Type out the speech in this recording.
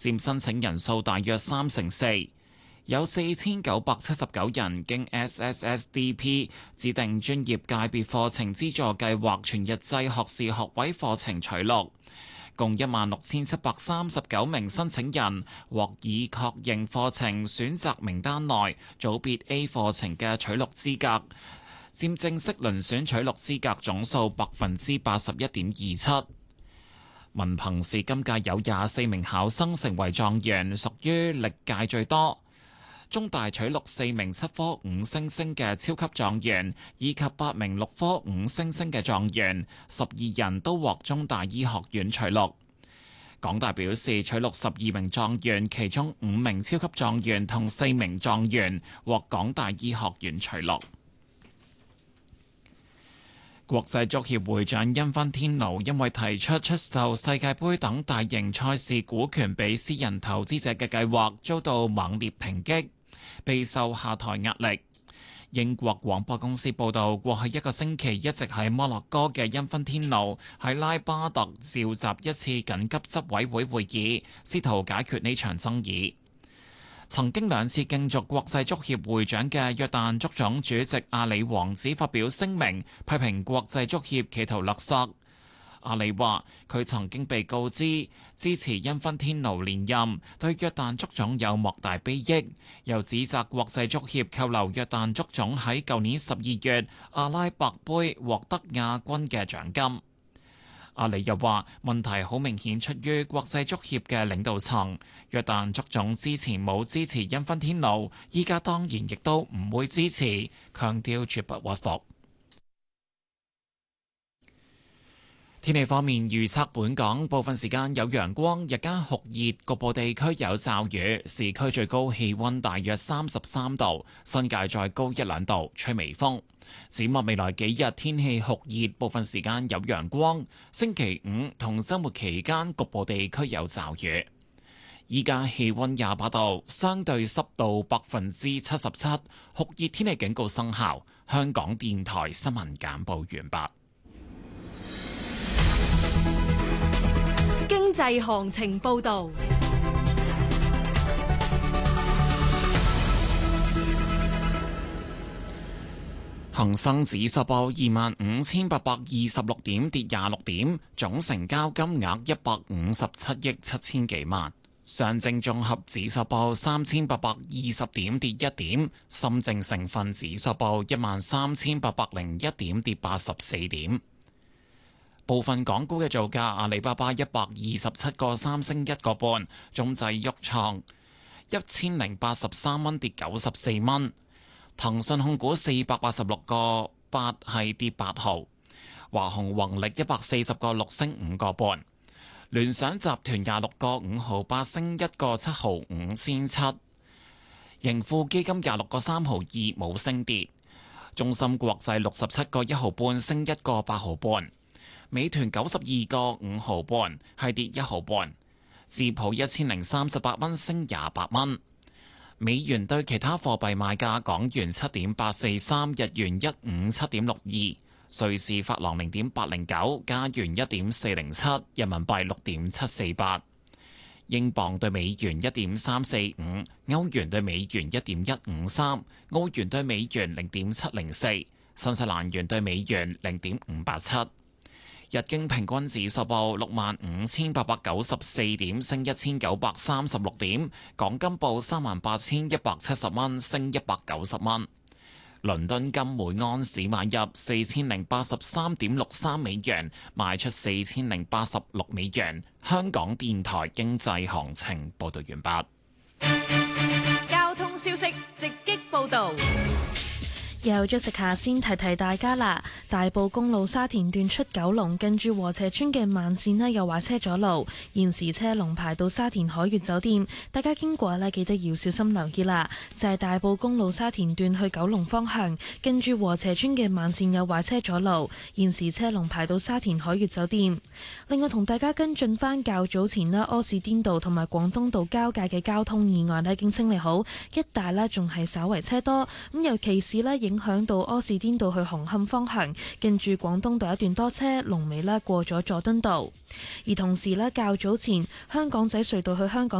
佔申請人數大約4%。有4979人經 SSSDP 指定專業界別課程資助計劃全日制學士學位課程取錄，共16739名申請人獲已確認課程選擇名單內組別 A 課程嘅取錄資格，佔正式遴選取錄資格總數81.27%。文憑試今屆有24名考生成為狀元，屬於歷屆最多。中大取錄4名7科5星星嘅超級狀元，以及8名6科5星星嘅狀元，12人都獲中大醫學院取錄。港大表示取錄12名狀元，其中5名超級狀元同4名狀元獲港大醫學院取錄。國際足協會長因芬天奴因為提出出售世界盃等大型賽事股權俾私人投資者嘅計劃，遭到猛烈抨擊，備受下台壓力。英國廣播公司報導，過去1個星期一直喺摩洛哥嘅因芬天奴喺拉巴特召集一次緊急執委會會議，試圖解決呢場爭議。曾經2次競逐國際足協會長嘅約旦足總主席阿里王子發表聲明，批評國際足協企圖勒索。阿里話：佢曾經被告知支持因芬天奴連任，對約旦足總有莫大裨益，又指責國際足協扣留約旦足總喺舊年12月阿拉伯杯獲得亞軍嘅獎金。阿里又話：問題好明顯出於國際足協嘅領導層，約旦足總之前冇支持因芬天奴，依家當然亦都唔會支持，強調絕不屈服。天氣方面預測，本港部分時間有陽光，日間酷熱，局部地區有驟雨。市區最高氣溫大約33度，新界再高1-2度，吹微風。展望未來幾日天氣酷熱，部分時間有陽光。星期5同週末期間局部地區有驟雨。依家氣溫28度，相對濕度77%，酷熱天氣警告生效。香港電台新聞簡報完畢。 經濟行情報導， 恒生指數報25,826點，跌26點，總成交金額157億7千幾萬。上證綜合指數報3,820點，跌1點。深證成分指數報13,801點，跌84點。部分港股嘅造價：阿里巴巴127個3升1個半，中製鬱創1083蚊跌94蚊，騰訊控股486個8係跌8毫，華虹宏力140個6升5個半，聯想集團26個5毫8升1個7毫5仙7，盈富基金26個3毫2冇升跌，中芯國際67個1毫半升1個8毫半。美團92個5毫半係跌1毫半，智普1038蚊升28蚊。美元對其他貨幣賣價：港元7.843，日元157.62，瑞士法郎0.809，加元1.407，人民幣6.748，英鎊對美元1.345，歐元對美元1.153，澳元對美元0.704，新西蘭元對美元0.587。日經平均指數報65,894點，升1936點。港金報38,170蚊，升190蚊。倫敦金每盎司買入4083.63美元，賣出4086美元。香港電台經濟行情報道完畢。 交通消息直擊報導。 有咗食下先提提大家啦，大埔公路沙田段出九龍近住禾輋村嘅慢線呢有壞車阻路，現時車龍排到沙田海悅酒店，大家經過呢記得要小心留意啦。就係大埔公路沙田段去九龍方向近住禾輋村嘅慢線有壞車阻路，現時車龍排到沙田海悅酒店。另外同大家跟進翻較早前呢柯士甸道同埋廣東道交界嘅交通意外呢已經清理好，一帶呢仲係稍為車多，咁尤其是呢影響到柯士甸道去紅磡方向，近住廣東道一段多車，龍尾呢過咗佐敦道。而同時呢較早前香港仔隧道去香港